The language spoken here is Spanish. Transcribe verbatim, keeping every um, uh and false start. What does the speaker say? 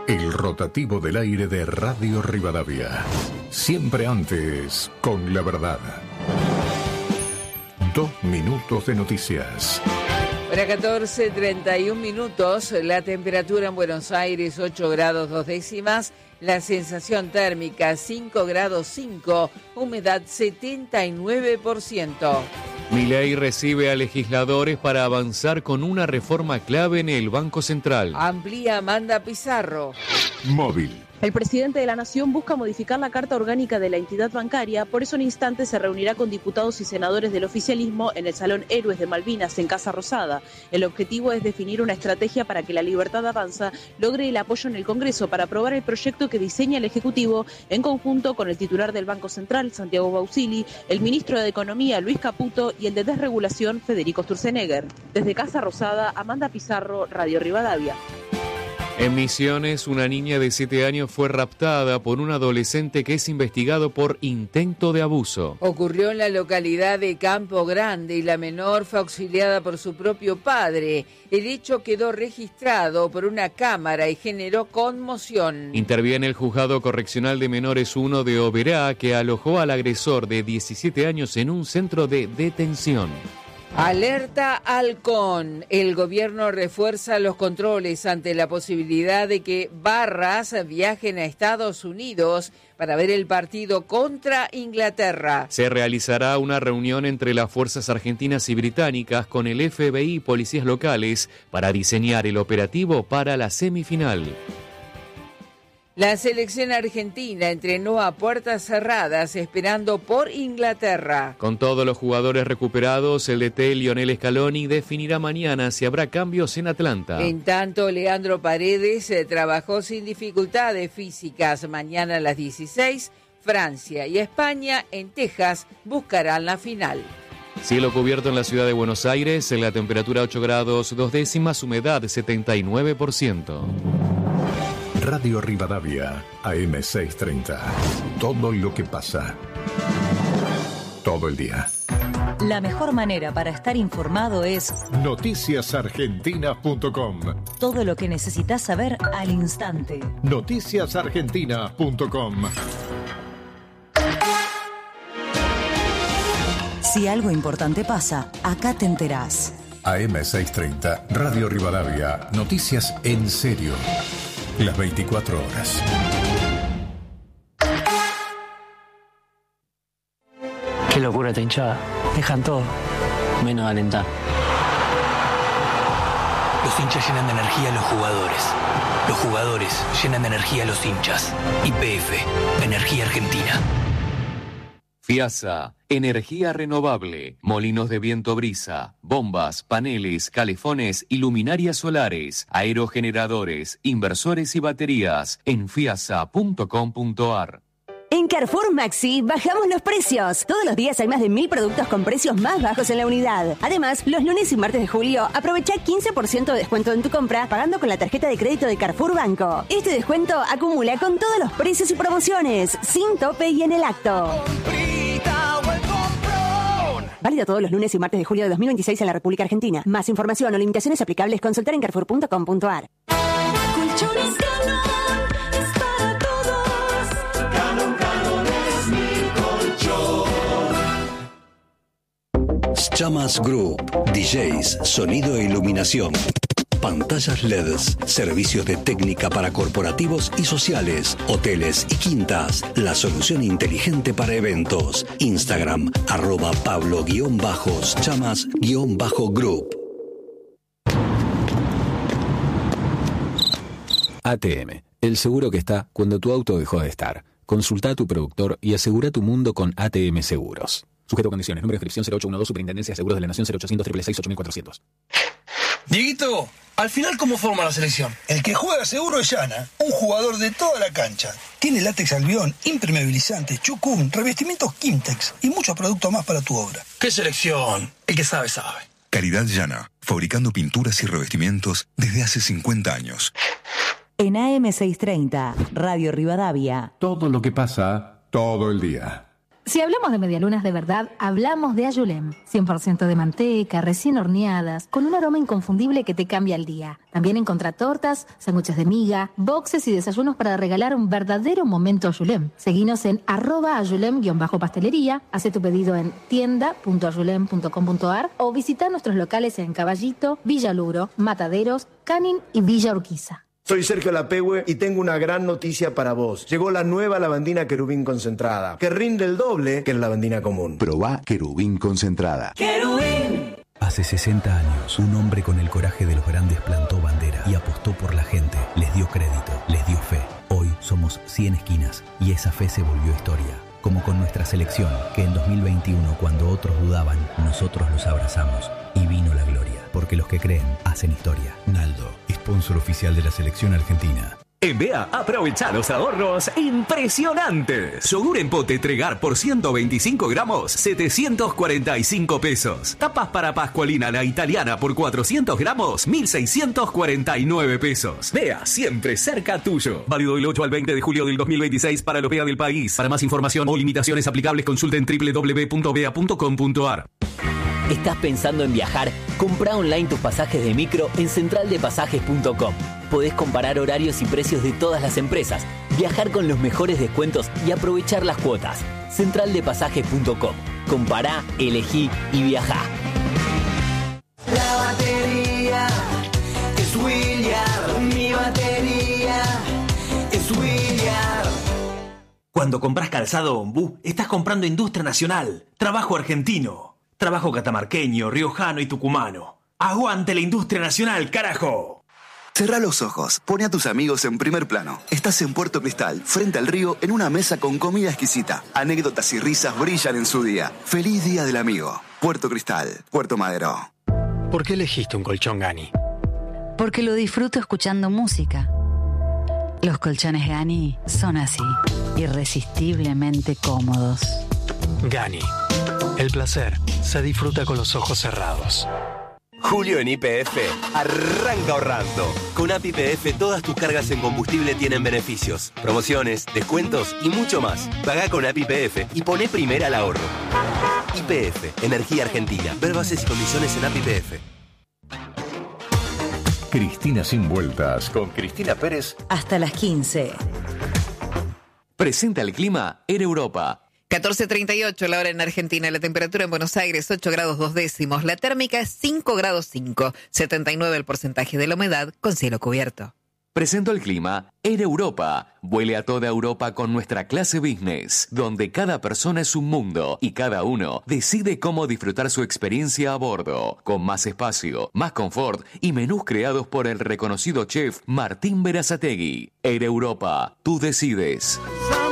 El rotativo del aire de Radio Rivadavia. Siempre antes, con la verdad. Dos minutos de noticias. Hora catorce, treinta y un minutos. La temperatura en Buenos Aires, ocho grados dos décimas. La sensación térmica, cinco grados cinco. Humedad, setenta y nueve por ciento. Milei recibe a legisladores para avanzar con una reforma clave en el Banco Central. Amplía Amanda Pizarro. Móvil. El presidente de la Nación busca modificar la Carta Orgánica de la entidad bancaria, por eso en instantes se reunirá con diputados y senadores del oficialismo en el Salón Héroes de Malvinas, en Casa Rosada. El objetivo es definir una estrategia para que la Libertad Avanza logre el apoyo en el Congreso para aprobar el proyecto que diseña el Ejecutivo en conjunto con el titular del Banco Central, Santiago Bausili, el ministro de Economía, Luis Caputo, y el de Desregulación, Federico Sturzenegger. Desde Casa Rosada, Amanda Pizarro, Radio Rivadavia. En Misiones, una niña de siete años fue raptada por un adolescente que es investigado por intento de abuso. Ocurrió en la localidad de Campo Grande y la menor fue auxiliada por su propio padre. El hecho quedó registrado por una cámara y generó conmoción. Interviene el Juzgado Correccional de Menores uno de Oberá, que alojó al agresor de diecisiete años en un centro de detención. Alerta Halcón. El gobierno refuerza los controles ante la posibilidad de que barras viajen a Estados Unidos para ver el partido contra Inglaterra. Se realizará una reunión entre las fuerzas argentinas y británicas con el F B I y policías locales para diseñar el operativo para la semifinal. La selección argentina entrenó a puertas cerradas esperando por Inglaterra. Con todos los jugadores recuperados, el D T Lionel Scaloni definirá mañana si habrá cambios en Atlanta. En tanto, Leandro Paredes eh, trabajó sin dificultades físicas. Mañana a las dieciséis, Francia y España en Texas buscarán la final. Cielo cubierto en la ciudad de Buenos Aires, en la temperatura ocho grados dos décimas, humedad setenta y nueve por ciento. Radio Rivadavia, A M seiscientos treinta. Todo lo que pasa. Todo el día. La mejor manera para estar informado es noticias argentinas punto com. Todo lo que necesitas saber al instante. noticias argentinas punto com. Si algo importante pasa, acá te enterás. A M seiscientos treinta, Radio Rivadavia, noticias en serio. Las veinticuatro horas. Qué locura esta hinchada. Dejan todo, menos alentar. Los hinchas llenan de energía a los jugadores. Los jugadores llenan de energía a los hinchas. Y P F, Energía Argentina. FIASA, energía renovable, molinos de viento brisa, bombas, paneles, calefones y luminarias solares, aerogeneradores, inversores y baterías en fiasa punto com punto ar. En Carrefour Maxi bajamos los precios. Todos los días hay más de mil productos con precios más bajos en la unidad. Además, los lunes y martes de julio aprovecha quince por ciento de descuento en tu compra pagando con la tarjeta de crédito de Carrefour Banco. Este descuento acumula con todos los precios y promociones, sin tope y en el acto. Válido todos los lunes y martes de julio de dos mil veintiséis en la República Argentina. Más información o limitaciones aplicables, consultar en carrefour punto com punto ar. Colchones Canon es para todos. Canon, Canon es mi colchón. Chamas Group, D Js, sonido e iluminación. Pantallas L E Ds, servicios de técnica para corporativos y sociales, hoteles y quintas. La solución inteligente para eventos. Instagram, arroba Pablo guión bajos, chamas guión bajo group. A T M, el seguro que está cuando tu auto dejó de estar. Consulta a tu productor y asegura tu mundo con A T M Seguros. Sujeto a condiciones. Número de inscripción cero ocho uno dos, Superintendencia de Seguros de la Nación cero ochocientos, seis seis seis, ocho mil cuatrocientos. Dieguito, al final, ¿cómo forma la selección? El que juega seguro es Yana, un jugador de toda la cancha. Tiene látex albión, impermeabilizante, chucún, revestimientos Kimtex y muchos productos más para tu obra. ¿Qué selección? El que sabe, sabe. Calidad Yana, fabricando pinturas y revestimientos desde hace cincuenta años. En A M seiscientos treinta, Radio Rivadavia. Todo lo que pasa, todo el día. Si hablamos de medialunas de verdad, hablamos de Ayulem. cien por ciento de manteca, recién horneadas, con un aroma inconfundible que te cambia el día. También encontrá tortas, sándwiches de miga, boxes y desayunos para regalar un verdadero momento Ayulem. Seguinos en arroba ayulem-pastelería, hace tu pedido en tienda punto ayulem punto com punto ar o visita nuestros locales en Caballito, Villa Luro, Mataderos, Canin y Villa Urquiza. Soy Sergio Lapehue y tengo una gran noticia para vos. Llegó la nueva lavandina Querubín concentrada, que rinde el doble que la lavandina común. Probá Querubín concentrada. ¡Querubín! Hace sesenta años, un hombre con el coraje de los grandes plantó bandera y apostó por la gente. Les dio crédito, les dio fe. Hoy somos cien esquinas y esa fe se volvió historia. Como con nuestra selección, que en dos mil veintiuno, cuando otros dudaban, nosotros los abrazamos y vino la gloria. Porque los que creen hacen historia. Naldo, sponsor oficial de la selección argentina. En B E A, aprovecha los ahorros impresionantes. Yogur en pote Tregar por ciento veinticinco gramos, setecientos cuarenta y cinco pesos. Tapas para Pascualina la italiana por cuatrocientos gramos, mil seiscientos cuarenta y nueve pesos. B E A, siempre cerca tuyo. Válido del ocho al veinte de julio del dos mil veintiséis para el B E A del país. Para más información o limitaciones aplicables, consulta en doble u doble u doble u punto bea punto com punto ar. ¿Estás pensando en viajar? Comprá online tus pasajes de micro en central de pasajes punto com. Podés comparar horarios y precios de todas las empresas, viajar con los mejores descuentos y aprovechar las cuotas. central de pasajes punto com. Compará, elegí y viajá. La batería es William, mi batería es William. Cuando compras calzado Ombú, estás comprando industria nacional, trabajo argentino. Trabajo catamarqueño, riojano y tucumano. ¡Aguante la industria nacional, carajo! Cerrá los ojos, pone a tus amigos en primer plano. Estás en Puerto Cristal, frente al río, en una mesa con comida exquisita. Anécdotas y risas brillan en su día. ¡Feliz Día del Amigo! Puerto Cristal, Puerto Madero. ¿Por qué elegiste un colchón Gani? Porque lo disfruto escuchando música. Los colchones Gani son así, irresistiblemente cómodos. Gani. El placer se disfruta con los ojos cerrados. Julio en Y P F arranca ahorrando. Con A P I P F todas tus cargas en combustible tienen beneficios, promociones, descuentos y mucho más. Pagá con A P I P F y poné primera al ahorro. Y P F, Energía Argentina. Ver bases y condiciones en A P I P F. Cristina sin vueltas con Cristina Pérez. Hasta las quince. Presenta el clima Air Europa. catorce treinta y ocho la hora en Argentina, la temperatura en Buenos Aires ocho grados dos décimos, la térmica es cinco grados cinco, setenta y nueve el porcentaje de la humedad con cielo cubierto. Presento el clima Air Europa. Vuele a toda Europa con nuestra clase business, donde cada persona es un mundo y cada uno decide cómo disfrutar su experiencia a bordo, con más espacio, más confort y menús creados por el reconocido chef Martín Berazategui. Air Europa, tú decides.